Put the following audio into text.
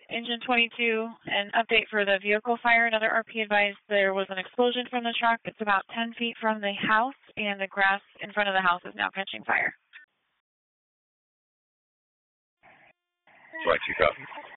Engine 22, an update for the vehicle fire. Another RP advised there was an explosion from the truck. It's about 10 feet from the house, and the grass in front of the house is now catching fire. 22, copy.